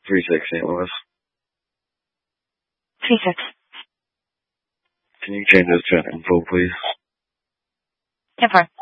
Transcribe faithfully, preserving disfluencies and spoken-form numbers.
three six Saint Louis. three six. Can you change those to an info, please? ten four.